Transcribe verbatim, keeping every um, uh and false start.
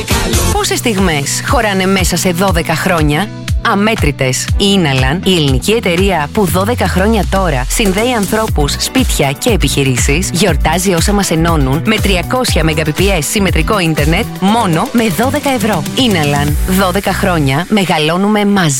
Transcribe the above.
Πόσες στιγμές χωράνε μέσα σε δώδεκα χρόνια? Αμέτρητες. Η Ίναλαν, η ελληνική εταιρεία που δώδεκα χρόνια τώρα συνδέει ανθρώπους, σπίτια και επιχειρήσεις, γιορτάζει όσα μας ενώνουν με τριακόσια μεγαμπιτ συμμετρικό ίντερνετ μόνο με δώδεκα ευρώ. Ίναλαν. δώδεκα χρόνια μεγαλώνουμε μαζί.